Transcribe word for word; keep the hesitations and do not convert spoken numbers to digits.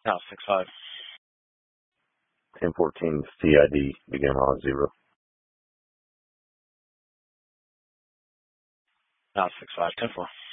Now six five. ten fourteen C I D, begin on zero. Now six five ten four.